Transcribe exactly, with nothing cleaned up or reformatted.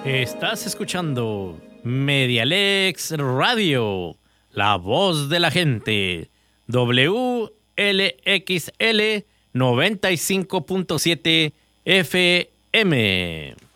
Estás escuchando Medialex Radio, la voz de la gente, W L X L noventa y cinco punto siete F M.